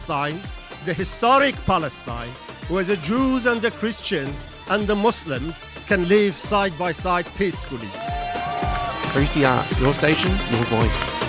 Palestine, the historic Palestine, where the Jews and the Christians and the Muslims can live side by side peacefully. 3CR, your station, your voice.